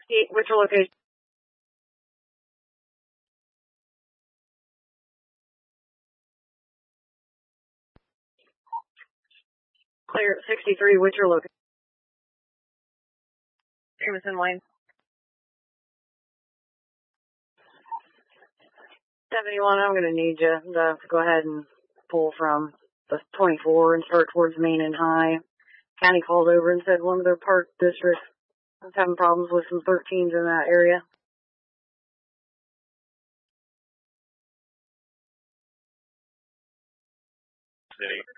What's your location? Clear 63, what's your location? Jameson Lane. 71, I'm going to need you to go ahead and pull from the 24 and start towards Main and High. County called over and said one of their park districts was having problems with some 13s in that area. City.